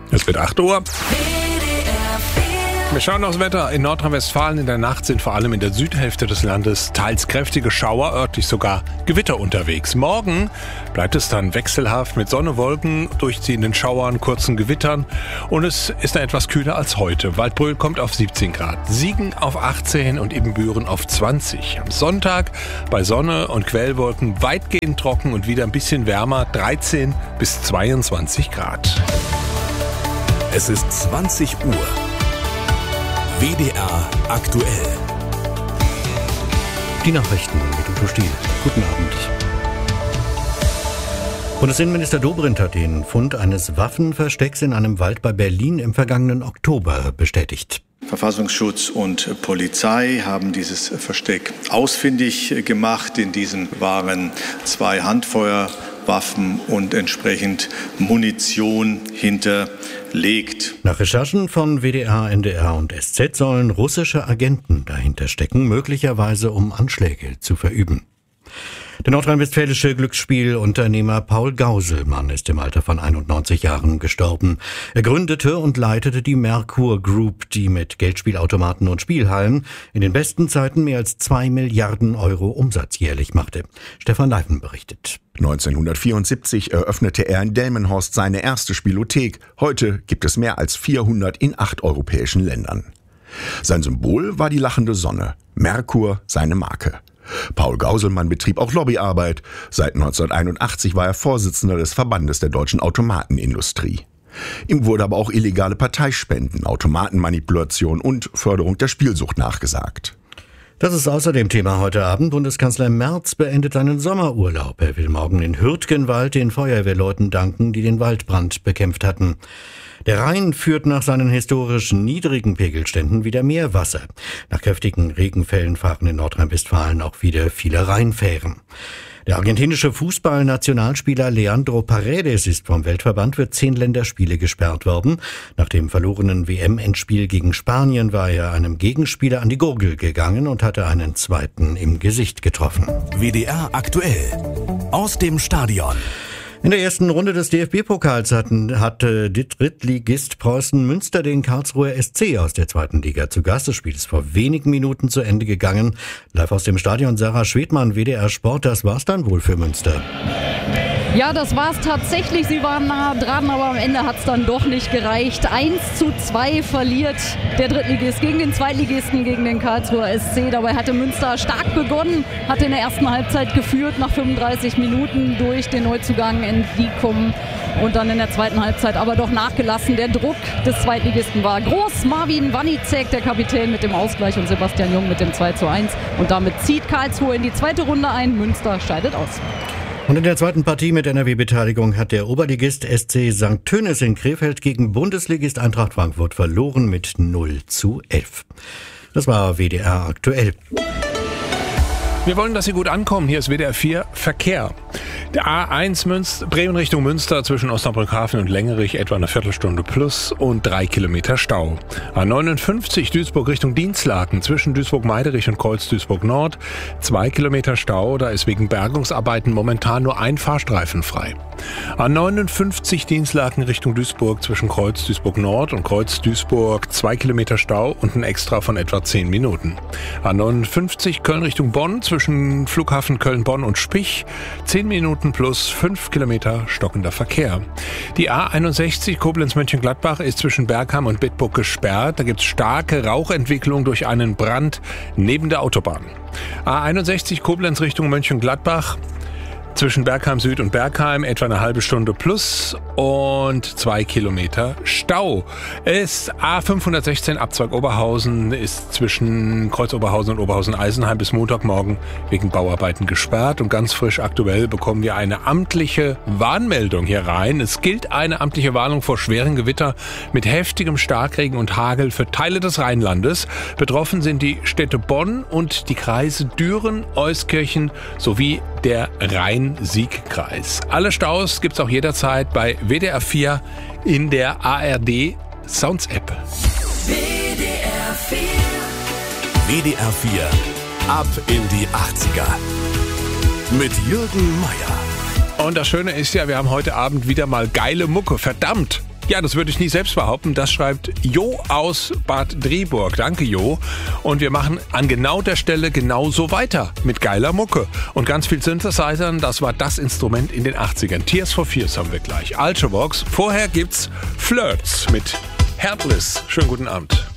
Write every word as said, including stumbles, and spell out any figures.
Es wird acht Uhr. Wir schauen aufs Wetter. In Nordrhein-Westfalen in der Nacht sind vor allem in der Südhälfte des Landes teils kräftige Schauer, örtlich sogar Gewitter unterwegs. Morgen bleibt es dann wechselhaft mit Sonne, Wolken, durchziehenden Schauern, kurzen Gewittern und es ist dann etwas kühler als heute. Waldbröl kommt auf siebzehn Grad, Siegen auf achtzehn und Ibbenbüren auf zwanzig. Am Sonntag bei Sonne und Quellwolken weitgehend trocken und wieder ein bisschen wärmer, dreizehn bis zweiundzwanzig Grad. Es ist zwanzig Uhr. W D R aktuell. Die Nachrichten mit Udo Stiel. Guten Abend. Bundesinnenminister Dobrindt hat den Fund eines Waffenverstecks in einem Wald bei Berlin im vergangenen Oktober bestätigt. Verfassungsschutz und Polizei haben dieses Versteck ausfindig gemacht. In diesem waren zwei Handfeuerwaffen und entsprechend Munition hinterlegt. Nach Recherchen von W D R, N D R und S Z sollen russische Agenten dahinter stecken, möglicherweise um Anschläge zu verüben. Der nordrhein-westfälische Glücksspielunternehmer Paul Gauselmann ist im Alter von einundneunzig Jahren gestorben. Er gründete und leitete die Merkur Group, die mit Geldspielautomaten und Spielhallen in den besten Zeiten mehr als zwei Milliarden Euro Umsatz jährlich machte. Stefan Leifen berichtet. neunzehnhundertvierundsiebzig eröffnete er in Delmenhorst seine erste Spielothek. Heute gibt es mehr als vierhundert in acht europäischen Ländern. Sein Symbol war die lachende Sonne, Merkur seine Marke. Paul Gauselmann betrieb auch Lobbyarbeit. Seit neunzehnhunderteinundachtzig war er Vorsitzender des Verbandes der deutschen Automatenindustrie. Ihm wurde aber auch illegale Parteispenden, Automatenmanipulation und Förderung der Spielsucht nachgesagt. Das ist außerdem Thema heute Abend. Bundeskanzler Merz beendet seinen Sommerurlaub. Er will morgen in Hürtgenwald den Feuerwehrleuten danken, die den Waldbrand bekämpft hatten. Der Rhein führt nach seinen historisch niedrigen Pegelständen wieder mehr Wasser. Nach kräftigen Regenfällen fahren in Nordrhein-Westfalen auch wieder viele Rheinfähren. Der argentinische Fußballnationalspieler Leandro Paredes ist vom Weltverband für zehn Länderspiele gesperrt worden. Nach dem verlorenen W M-Endspiel gegen Spanien war er einem Gegenspieler an die Gurgel gegangen und hatte einen zweiten im Gesicht getroffen. W D R aktuell. Aus dem Stadion. In der ersten Runde des D F B-Pokals hatten, hatte Drittligist Preußen Münster den Karlsruher S C aus der zweiten Liga zu Gast. Das Spiel ist vor wenigen Minuten zu Ende gegangen. Live aus dem Stadion Sarah Schwedmann, W D R Sport. Das war's dann wohl für Münster. Ja, das war's tatsächlich. Sie waren nah dran, aber am Ende hat's dann doch nicht gereicht. eins zu zwei verliert der Drittligist gegen den Zweitligisten, gegen den Karlsruher S C. Dabei hatte Münster stark begonnen, hatte in der ersten Halbzeit geführt, nach fünfunddreißig Minuten durch den Neuzugang Endikum und dann in der zweiten Halbzeit aber doch nachgelassen. Der Druck des Zweitligisten war groß. Marvin Wanicek, der Kapitän, mit dem Ausgleich und Sebastian Jung mit dem zwei zu eins. Und damit zieht Karlsruhe in die zweite Runde ein. Münster scheidet aus. Und in der zweiten Partie mit N R W-Beteiligung hat der Oberligist S C Sankt Tönis in Krefeld gegen Bundesligist Eintracht Frankfurt verloren mit null zu elf. Das war W D R aktuell. Wir wollen, dass Sie gut ankommen. Hier ist W D R vier Verkehr. Der A eins Münster, Bremen Richtung Münster zwischen Osnabrückhafen und Längerich etwa eine Viertelstunde plus und drei Kilometer Stau. A neunundfünfzig Duisburg Richtung Dinslaken zwischen Duisburg-Meiderich und Kreuz-Duisburg Nord zwei Kilometer Stau. Da ist wegen Bergungsarbeiten momentan nur ein Fahrstreifen frei. A neunundfünfzig Dinslaken Richtung Duisburg zwischen Kreuz-Duisburg Nord und Kreuz-Duisburg zwei Kilometer Stau und ein Extra von etwa zehn Minuten. A neunundfünfzig Köln Richtung Bonn zwischen Flughafen Köln-Bonn und Spich zehn Minuten plus fünf Kilometer stockender Verkehr. Die A einundsechzig Koblenz-Mönchengladbach ist zwischen Bergheim und Bitburg gesperrt. Da gibt es starke Rauchentwicklung durch einen Brand neben der Autobahn. A einundsechzig Koblenz Richtung Mönchengladbach zwischen Bergheim Süd und Bergheim etwa eine halbe Stunde plus und zwei Kilometer Stau. Ist A fünfhundertsechzehn Abzweig Oberhausen ist zwischen Kreuz Oberhausen und Oberhausen-Eisenheim bis Montagmorgen wegen Bauarbeiten gesperrt. Und ganz frisch aktuell bekommen wir eine amtliche Warnmeldung hier rein. Es gilt eine amtliche Warnung vor schweren Gewitter mit heftigem Starkregen und Hagel für Teile des Rheinlandes. Betroffen sind die Städte Bonn und die Kreise Düren, Euskirchen sowie der Rhein-Sieg-Kreis. Alle Staus gibt's auch jederzeit bei W D R vier in der A R D Sounds App. W D R vier. W D R vier. Ab in die achtziger. Mit Jürgen Meier. Und das Schöne ist ja, wir haben heute Abend wieder mal geile Mucke. Verdammt! Ja, das würde ich nie selbst behaupten. Das schreibt Jo aus Bad Driburg. Danke, Jo. Und wir machen an genau der Stelle genauso weiter mit geiler Mucke. Und ganz viel Synthesizern, das war das Instrument in den achtzigern. Tears for Fears haben wir gleich. Ultravox. Vorher gibt's Flirts mit Heartless. Schönen guten Abend.